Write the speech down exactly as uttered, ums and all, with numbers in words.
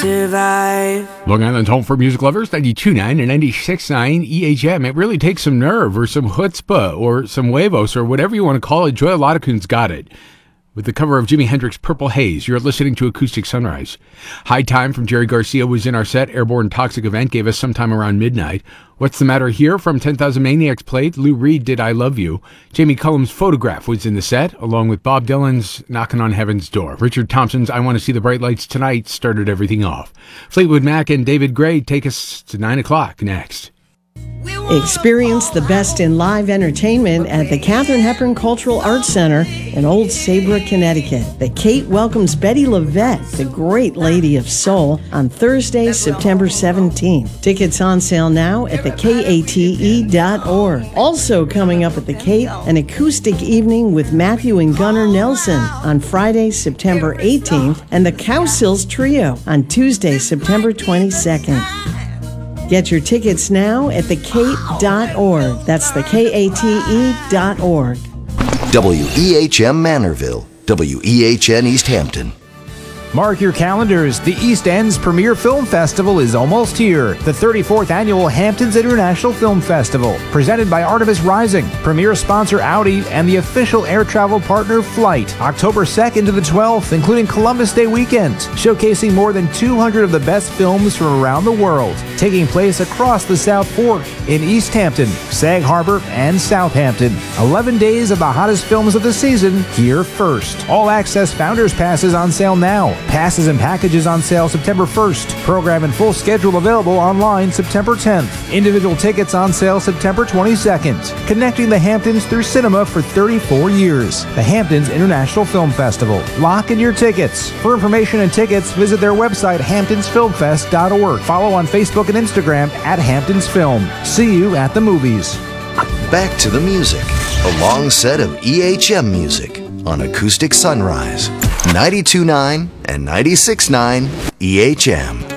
survive. Long Island's home for music lovers, ninety-two point nine and ninety-six point nine E H M. It really takes some nerve or some chutzpah or some huevos or whatever you want to call it. Joya Loticoon's got it. With the cover of Jimi Hendrix' Purple Haze, you're listening to Acoustic Sunrise. High Time from Jerry Garcia was in our set. Airborne Toxic Event gave us sometime around midnight. What's the Matter Here from ten thousand Maniacs played. Lou Reed did I Love You. Jamie Cullum's Photograph was in the set, along with Bob Dylan's Knocking on Heaven's Door. Richard Thompson's I Want to See the Bright Lights Tonight started everything off. Fleetwood Mac and David Gray take us to nine o'clock next. Experience the best in live entertainment at the Katharine Hepburn Cultural Arts Center in Old Saybrook, Connecticut. The Kate welcomes Betty LaVette, the great lady of soul, on Thursday, September seventeenth. Tickets on sale now at the K A T E dot org. Also coming up at the Kate, an acoustic evening with Matthew and Gunnar Nelson on Friday, September eighteenth, and the Cowsills Trio on Tuesday, September twenty-second. Get your tickets now at the kate dot org. That's the K A T E dot org. W E H M Manorville, W E H N East Hampton. Mark your calendars. The East End's premier film festival is almost here. The thirty-fourth Annual Hamptons International Film Festival, presented by Artemis Rising, premier sponsor Audi, and the official air travel partner Flight. October second to the twelfth, including Columbus Day weekend, showcasing more than two hundred of the best films from around the world, taking place across the South Fork, in East Hampton, Sag Harbor, and Southampton. eleven days of the hottest films of the season, here first. All access Founders Passes on sale now. Passes and packages on sale September first. Program and full schedule available online September tenth. Individual tickets on sale September twenty-second. Connecting the Hamptons through cinema for thirty-four years. The Hamptons International Film Festival. Lock in your tickets. For information and tickets, visit their website hamptons film fest dot org. Follow on Facebook and Instagram at Hamptons Film. See you at the movies. Back to the music. A long set of E H M music on Acoustic Sunrise. ninety-two point nine and ninety-six point nine E H M.